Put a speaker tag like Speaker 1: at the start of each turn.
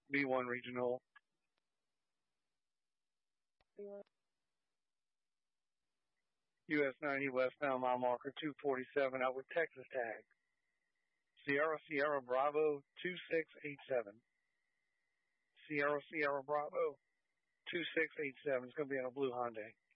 Speaker 1: B1 Regional. US 90 westbound, mile marker 247 out with Texas tag. Sierra Sierra Bravo 2687. Sierra Sierra Bravo 2687. It's going to be in a blue Hyundai.